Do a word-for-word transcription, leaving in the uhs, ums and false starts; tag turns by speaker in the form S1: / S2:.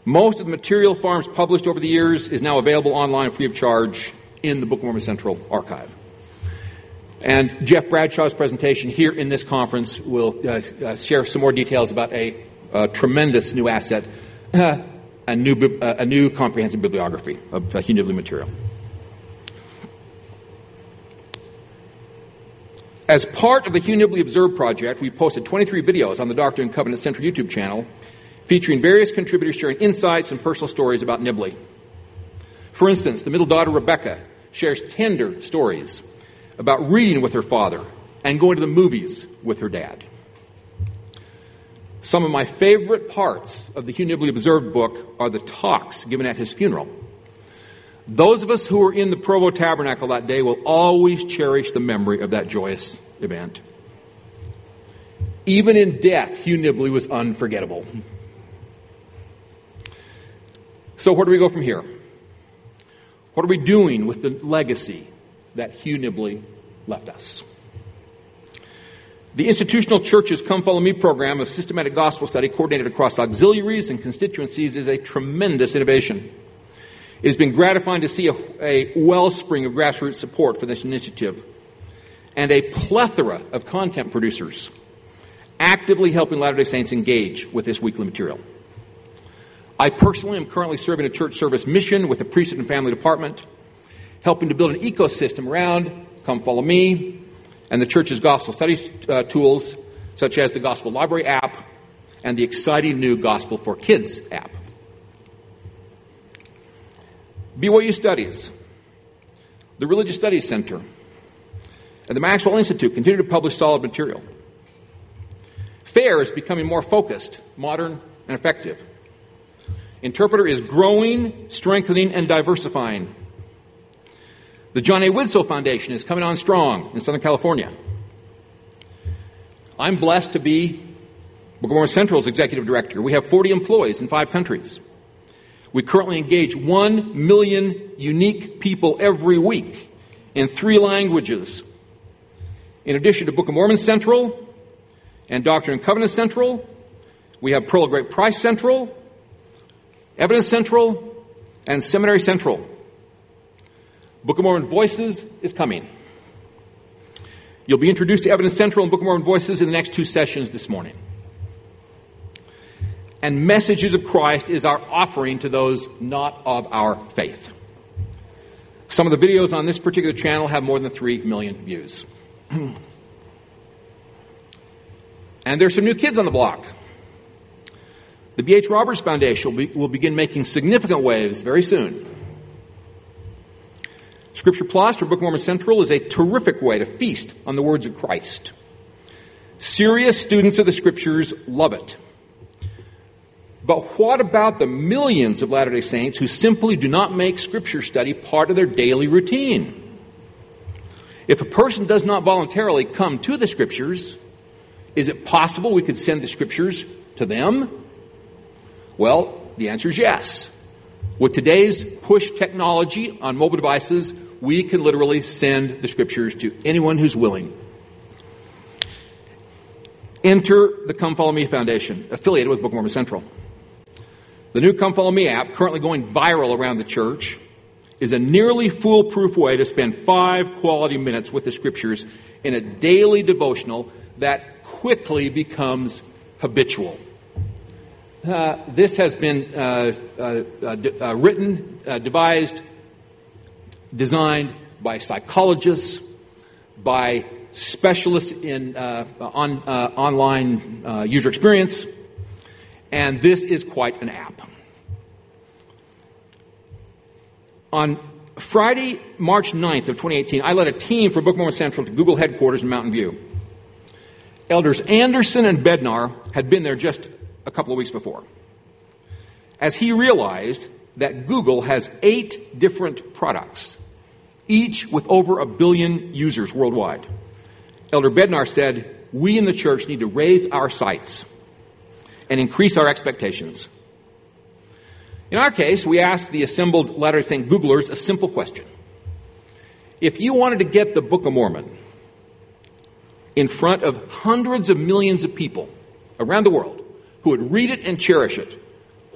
S1: Most of the material Farms published over the years is now available online free of charge in the Book of Mormon Central archive. And Jeff Bradshaw's presentation here in this conference will uh, uh, share some more details about a, a tremendous new asset, uh, a new uh, a new comprehensive bibliography of uh, Hugh Nibley material. As part of the Hugh Nibley Observe project, we posted twenty-three videos on the Doctrine and Covenants Central YouTube channel featuring various contributors sharing insights and personal stories about Nibley. For instance, the middle daughter, Rebecca, shares tender stories about reading with her father and going to the movies with her dad. Some of my favorite parts of the Hugh Nibley Observed book are the talks given at his funeral. Those of us who were in the Provo Tabernacle that day will always cherish the memory of that joyous event. Even in death, Hugh Nibley was unforgettable. So where do we go from here? What are we doing with the legacy that Hugh Nibley left us? The Institutional Church's Come Follow Me program of systematic gospel study coordinated across auxiliaries and constituencies is a tremendous innovation. It has been gratifying to see a, a wellspring of grassroots support for this initiative and a plethora of content producers actively helping Latter-day Saints engage with this weekly material. I personally am currently serving a church service mission with the Priesthood and Family Department, helping to build an ecosystem around Come Follow Me and the church's gospel study uh, tools, such as the Gospel Library app and the exciting new Gospel for Kids app. B Y U Studies, the Religious Studies Center, and the Maxwell Institute continue to publish solid material. FAIR is becoming more focused, modern, and effective. Interpreter is growing, strengthening, and diversifying. The John A. Widsoe Foundation is coming on strong in Southern California. I'm blessed to be Book of Mormon Central's executive director. We have forty employees in five countries. We currently engage one million unique people every week in three languages. In addition to Book of Mormon Central and Doctrine and Covenants Central, we have Pearl of Great Price Central, Evidence Central, and Seminary Central. Book of Mormon Voices is coming. You'll be introduced to Evidence Central and Book of Mormon Voices in the next two sessions this morning. And Messages of Christ is our offering to those not of our faith. Some of the videos on this particular channel have more than three million views. And there's some new kids on the block. The B H Roberts Foundation will, be, will begin making significant waves very soon. Scripture Plus for Book of Mormon Central is a terrific way to feast on the words of Christ. Serious students of the Scriptures love it. But what about the millions of Latter-day Saints who simply do not make Scripture study part of their daily routine? If a person does not voluntarily come to the Scriptures, is it possible we could send the Scriptures to them? Well, the answer is yes. With today's push technology on mobile devices, we can literally send the Scriptures to anyone who's willing. Enter the Come Follow Me Foundation, affiliated with Book of Mormon Central. The new Come Follow Me app, currently going viral around the church, is a nearly foolproof way to spend five quality minutes with the Scriptures in a daily devotional that quickly becomes habitual. Uh, this has been uh, uh, uh, uh, written, uh, devised, designed by psychologists, by specialists in uh, on uh, online uh, user experience, and this is quite an app. On Friday, March ninth of twenty eighteen, I led a team for Book of Mormon Central to Google headquarters in Mountain View. Elders Anderson and Bednar had been there just a couple of weeks before, as he realized that Google has eight different products, each with over a billion users worldwide. Elder Bednar said, we in the church need to raise our sights and increase our expectations. In our case, we asked the assembled Latter-day Saint Googlers a simple question. If you wanted to get the Book of Mormon in front of hundreds of millions of people around the world who would read it and cherish it,